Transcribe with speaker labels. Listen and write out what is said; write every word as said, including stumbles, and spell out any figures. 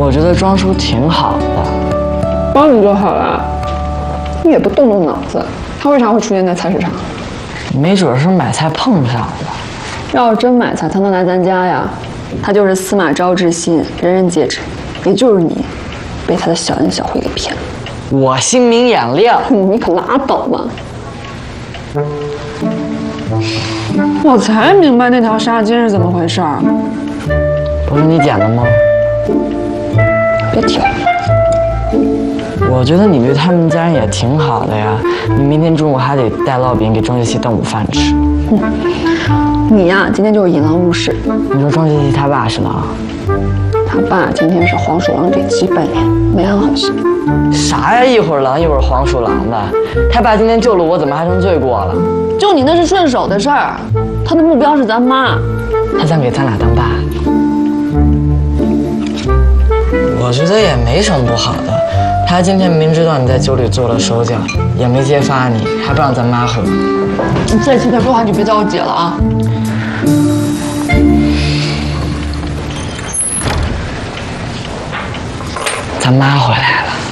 Speaker 1: 我觉得庄叔挺好的，
Speaker 2: 帮你就好了，你也不动动脑子，他为啥会出现在菜市场？
Speaker 1: 没准是买菜碰上了。
Speaker 2: 要是真买菜，他能来咱家呀？他就是司马昭之心，人人皆知，也就是你，被他的小恩小惠给骗了。
Speaker 1: 我心明眼亮，
Speaker 2: 你可拉倒吧！我才明白那条纱巾是怎么回事儿。
Speaker 1: 不是你剪的吗？
Speaker 2: 别提了。
Speaker 1: 我觉得你对他们家人也挺好的呀。你明天中午还得带烙饼给庄杰熙当午饭吃。
Speaker 2: 嗯，你呀，今天就是引狼入室。
Speaker 1: 你说庄杰熙他爸是狼？
Speaker 2: 他爸今天是黄鼠狼这鸡扮演，没安好心。
Speaker 1: 啥呀？一会儿狼一会儿黄鼠狼的。他爸今天救了我，怎么还成罪过了？
Speaker 2: 救你那是顺手的事儿，他的目标是咱妈。
Speaker 1: 他想给咱俩当爸。我觉得也没什么不好的。他今天明知道你在酒里做了手脚，也没揭发你，还不让咱妈喝。
Speaker 2: 你再提他说话就别叫我姐了啊！
Speaker 1: 咱妈回来了。